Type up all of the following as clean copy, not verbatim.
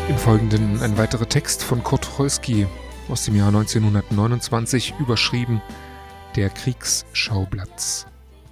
Im Folgenden ein weiterer Text von Kurt Tucholsky aus dem Jahr 1929, überschrieben Der Kriegsschauplatz.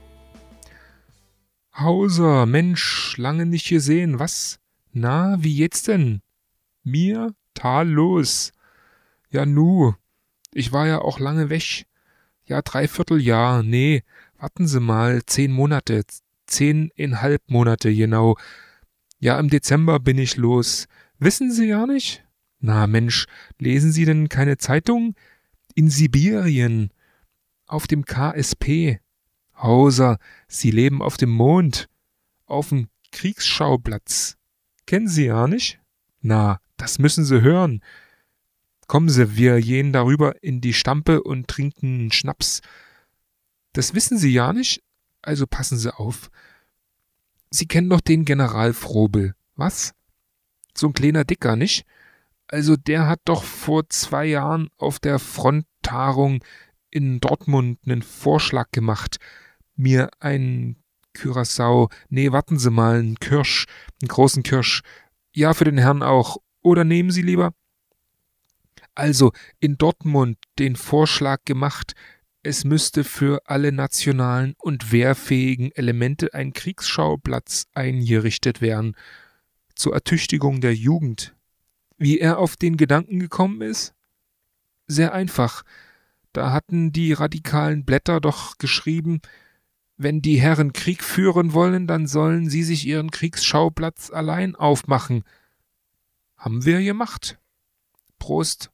Hauser, Mensch, lange nicht gesehen, was? Na, wie geht's denn? Mir? Tadellos. Ja nu, ich war ja auch lange weg. Ja, 3/4 Jahr, nee, warten Sie mal, 10 Monate, 10,5 Monate, genau. Ja, im Dezember bin ich los. Wissen Sie ja nicht? Na Mensch, lesen Sie denn keine Zeitung? In Sibirien, auf dem KSP. Hauser, Sie leben auf dem Mond, auf dem Kriegsschauplatz. Kennen Sie ja nicht? Na, das müssen Sie hören. Kommen Sie, wir gehen darüber in die Stampe und trinken Schnaps. Das wissen Sie ja nicht? Also passen Sie auf. Sie kennen doch den General Frobel, was? So ein kleiner Dicker, nicht? Also der hat doch vor 2 Jahren auf der Fronttagung in Dortmund einen Vorschlag gemacht, mir einen Curaçao, nee, warten Sie mal, einen Kirsch, einen großen Kirsch, ja, für den Herrn auch, oder nehmen Sie lieber? Also in Dortmund den Vorschlag gemacht, es müsste für alle nationalen und wehrfähigen Elemente ein Kriegsschauplatz eingerichtet werden, zur Ertüchtigung der Jugend. Wie er auf den Gedanken gekommen ist? Sehr einfach. Da hatten die radikalen Blätter doch geschrieben, wenn die Herren Krieg führen wollen, dann sollen sie sich ihren Kriegsschauplatz allein aufmachen. Haben wir gemacht. Prost.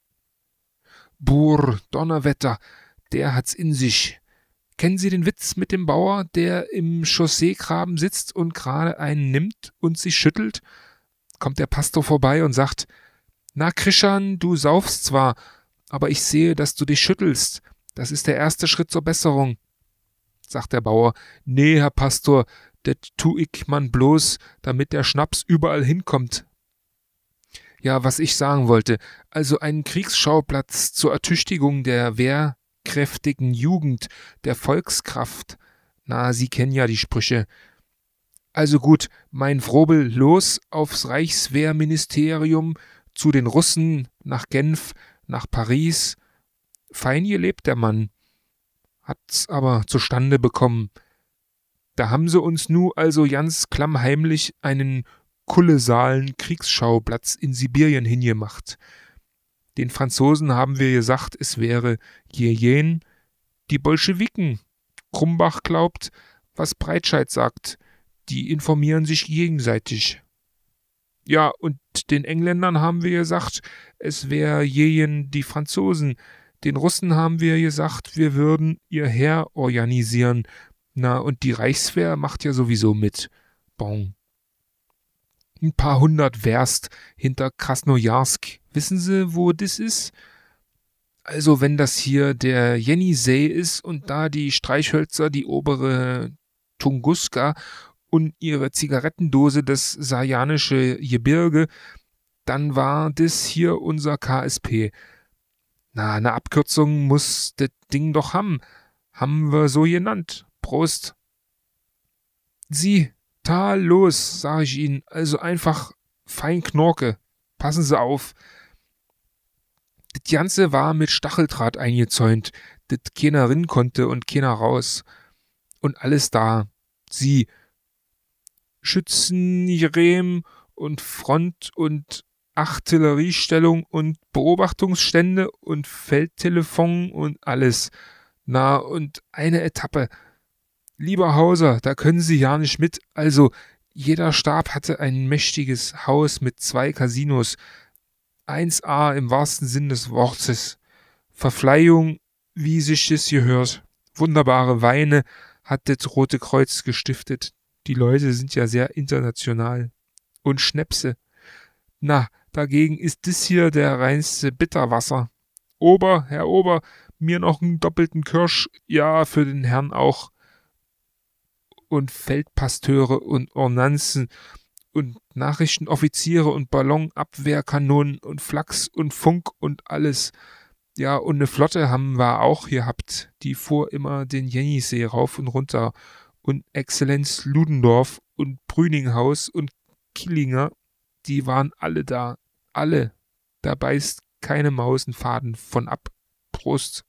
Burr, Donnerwetter, der hat's in sich. Kennen Sie den Witz mit dem Bauer, der im Chausseegraben sitzt und gerade einen nimmt und sich schüttelt? Kommt der Pastor vorbei und sagt, na Christian, du saufst zwar, aber ich sehe, dass du dich schüttelst. Das ist der erste Schritt zur Besserung. Sagt der Bauer, nee, Herr Pastor, das tu ich man bloß, damit der Schnaps überall hinkommt. Ja, was ich sagen wollte, also einen Kriegsschauplatz zur Ertüchtigung der wehrkräftigen Jugend, der Volkskraft. Na, Sie kennen ja die Sprüche. Also gut, mein Frobel, los aufs Reichswehrministerium, zu den Russen, nach Genf, nach Paris. Fein gelebt der Mann, hat's aber zustande bekommen. Da haben sie uns nu also ganz klammheimlich einen kolossalen Kriegsschauplatz in Sibirien hingemacht. Den Franzosen haben wir gesagt, es wäre Jejen, die Bolschewiken. Krumbach glaubt, was Breitscheid sagt. Die informieren sich gegenseitig. Ja, und den Engländern haben wir gesagt, es wäre Jejen die Franzosen. Den Russen haben wir gesagt, wir würden ihr Heer organisieren. Na, und die Reichswehr macht ja sowieso mit. Bon. Ein paar 100 Werst hinter Krasnojarsk. Wissen Sie, wo das ist? Also, wenn das hier der Jenissee ist und da die Streichhölzer die obere Tunguska und ihre Zigarettendose das Sajanische Gebirge, dann war das hier unser KSP. Na, eine Abkürzung muss das Ding doch haben. Haben wir so genannt. Prost. Sie, tadellos, sag ich Ihnen, also einfach fein Knorke. Passen Sie auf. Das Ganze war mit Stacheldraht eingezäunt, das keiner rin konnte und keiner raus. Und alles da. Sie, Schützenriemen und Front- und Artilleriestellung und Beobachtungsstände und Feldtelefon und alles. Na, und eine Etappe. Lieber Hauser, da können Sie ja nicht mit. Also, jeder Stab hatte ein mächtiges Haus mit 2 Casinos. 1A im wahrsten Sinn des Wortes. Verfleihung, wie sich das gehört. Wunderbare Weine hat das Rote Kreuz gestiftet. Die Leute sind ja sehr international. Und Schnäpse. Na, dagegen ist das hier der reinste Bitterwasser. Herr Ober, mir noch einen doppelten Kirsch, ja, für den Herrn auch. Und Feldpasteure und Ordnanzen und Nachrichtenoffiziere und Ballonabwehrkanonen und Flachs und Funk und alles. Ja, und eine Flotte haben wir auch gehabt, die fuhr immer den Jenissee rauf und runter. Und Exzellenz Ludendorff und Brüninghaus und Killinger, die waren alle da. Alle. Da beißt keine Maus einen Faden von ab. Prost.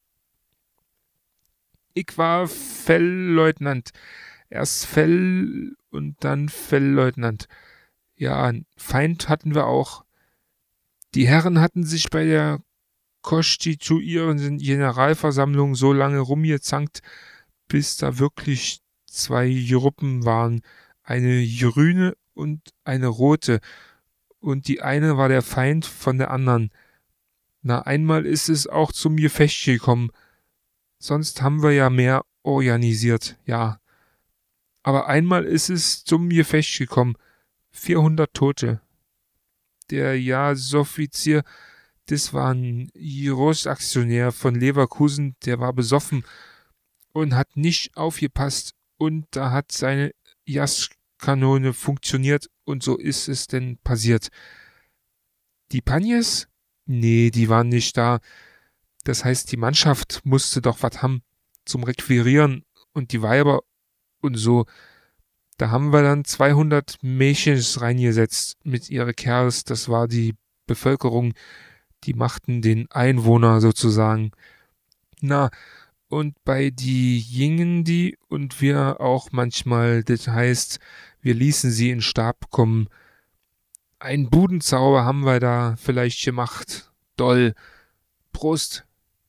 Ich war Fellleutnant. Erst Fell und dann Fellleutnant. Ja, einen Feind hatten wir auch. Die Herren hatten sich bei der konstituierenden Generalversammlung so lange rumgezankt, bis da wirklich 2 Gruppen waren. Eine grüne und eine rote. Und die eine war der Feind von der anderen. Na, einmal ist es auch zum Gefecht gekommen. Sonst haben wir ja mehr organisiert, ja. Aber einmal ist es zum Gefecht gekommen. 400 Tote. Der Jahresoffizier, das war ein Großaktionär von Leverkusen, der war besoffen und hat nicht aufgepasst. Und da hat seine Gaskanone funktioniert und so ist es denn passiert. Die Panjes? Nee, die waren nicht da. Das heißt, die Mannschaft musste doch was haben zum Requirieren und die Weiber und so. Da haben wir dann 200 Mädchens reingesetzt mit ihre Kerls. Das war die Bevölkerung. Die machten den Einwohner sozusagen. Na, und bei die gingen die und wir auch manchmal. Das heißt, wir ließen sie in Stab kommen. Ein Budenzauber haben wir da vielleicht gemacht. Doll. Prost.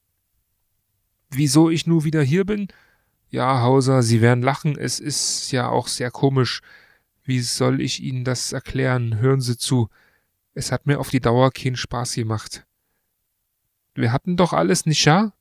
Wieso ich nur wieder hier bin? Ja, Hauser, Sie werden lachen, es ist ja auch sehr komisch. Wie soll ich Ihnen das erklären? Hören Sie zu. Es hat mir auf die Dauer keinen Spaß gemacht. Wir hatten doch alles, nicht wahr?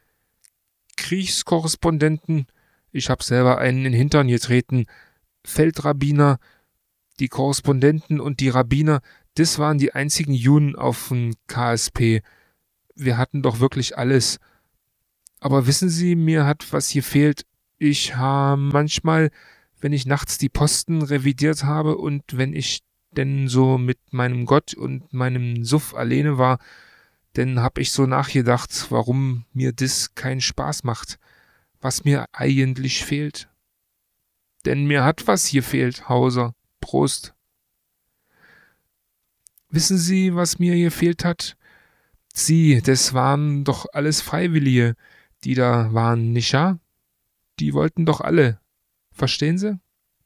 Kriegskorrespondenten, ich hab selber einen in den Hintern getreten, Feldrabbiner, die Korrespondenten und die Rabbiner, das waren die einzigen Juden auf dem KSP. Wir hatten doch wirklich alles. Aber wissen Sie, mir hat was gefehlt. Ich habe manchmal, wenn ich nachts die Posten revidiert habe und wenn ich denn so mit meinem Gott und meinem Suff alleine war, dann hab ich so nachgedacht, warum mir das keinen Spaß macht, was mir eigentlich fehlt. Denn mir hat was gefehlt, Hauser. Prost. Wissen Sie, was mir gefehlt hat? Sie, das waren doch alles Freiwillige, die da waren, nicht wahr? Die wollten doch alle. Verstehen Sie?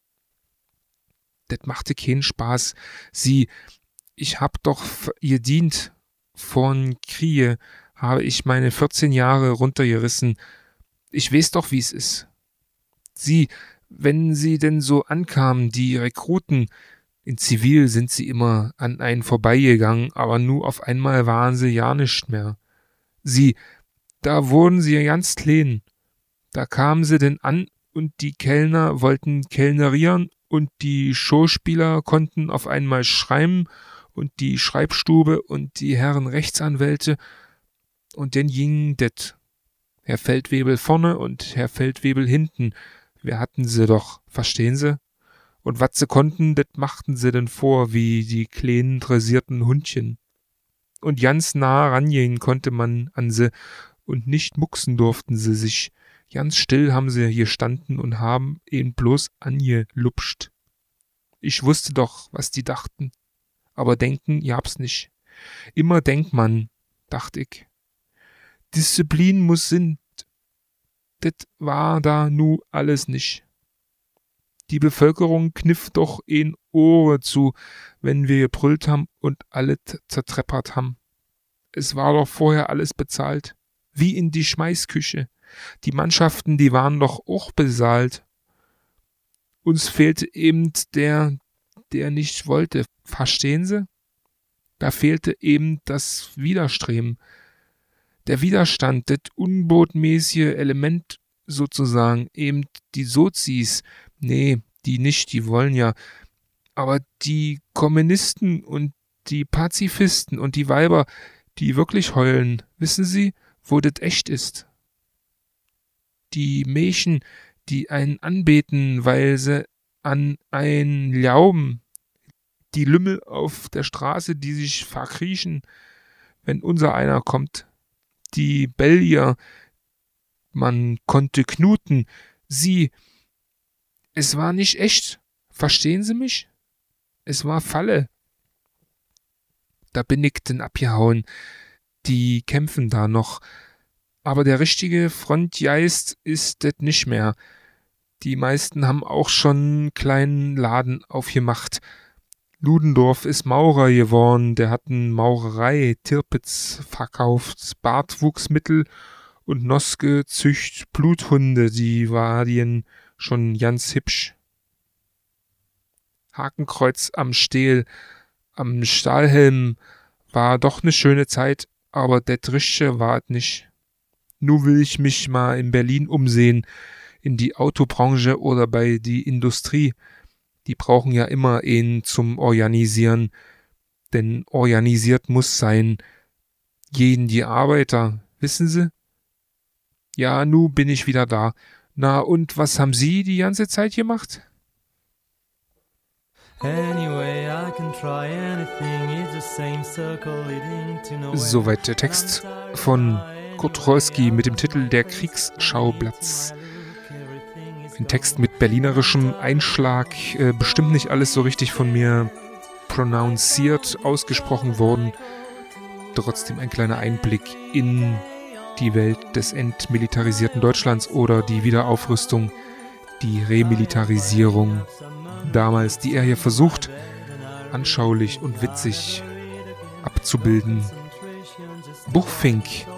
Das machte keinen Spaß. Sie, ich hab doch gedient. Von Kriege habe ich meine 14 Jahre runtergerissen. Ich weiß doch, wie es ist. Sie, wenn sie denn so ankamen, die Rekruten, in Zivil sind sie immer an einen vorbeigegangen, aber nur auf einmal waren sie ja nicht mehr. Sie, da wurden sie ganz klein. Da kamen sie denn an und die Kellner wollten kellnerieren und die Schauspieler konnten auf einmal schreiben und die Schreibstube und die Herren Rechtsanwälte und dann ging det. Herr Feldwebel vorne und Herr Feldwebel hinten. Wir hatten sie doch, verstehen Sie? Und was sie konnten, das machten sie denn vor, wie die kleinen dressierten Hundchen. Und ganz nah rangehen konnte man an sie und nicht mucksen durften sie sich. Ganz still haben sie gestanden und haben ihn bloß angelupscht. Ich wusste doch, was die dachten. Aber denken gab's nicht. Immer denkt man, dachte ich. Disziplin muss sind. Das war da nu alles nicht. Die Bevölkerung kniff doch ein Ohre zu, wenn wir gebrüllt haben und alle zertreppert haben. Es war doch vorher alles bezahlt. Wie in die Schmeißküche. Die Mannschaften, die waren doch auch bezahlt. Uns fehlte eben der nicht wollte. Verstehen Sie? Da fehlte eben das Widerstreben. Der Widerstand, das unbotmäßige Element sozusagen, eben die Sozis. Nee, die nicht, die wollen ja. Aber die Kommunisten und die Pazifisten und die Weiber, die wirklich heulen, wissen Sie, wo das echt ist? Die Mädchen, die einen anbeten, weil sie an einen glauben, die Lümmel auf der Straße, die sich verkriechen, wenn unser einer kommt, die Belgier, man konnte knuten, sie, es war nicht echt, verstehen Sie mich? Es war Falle. da bin ich denn abgehauen. Die kämpfen da noch. Aber der richtige Frontgeist ist das nicht mehr. Die meisten haben auch schon einen kleinen Laden aufgemacht. Ludendorff ist Maurer geworden, der hat eine Maurerei, Tirpitz verkauft, Bartwuchsmittel und Noske zücht Bluthunde, die waren schon ganz hübsch. Hakenkreuz am Steel, am Stahlhelm war doch eine schöne Zeit, aber der Richtige war es nicht. Nur will ich mich mal in Berlin umsehen, in die Autobranche oder bei die Industrie. Die brauchen ja immer einen zum Organisieren, denn organisiert muss sein. Jeden die Arbeiter, wissen Sie? Ja, nu bin ich wieder da. Na, und was haben Sie die ganze Zeit gemacht? Soweit der Text von Kurt Tucholsky mit dem Titel Der Kriegsschauplatz. Ein Text mit berlinerischem Einschlag, bestimmt nicht alles so richtig von mir prononciert ausgesprochen worden. Trotzdem ein kleiner Einblick in die Welt des entmilitarisierten Deutschlands oder die Wiederaufrüstung, die Remilitarisierung damals, die er hier versucht, anschaulich und witzig abzubilden. Buchfink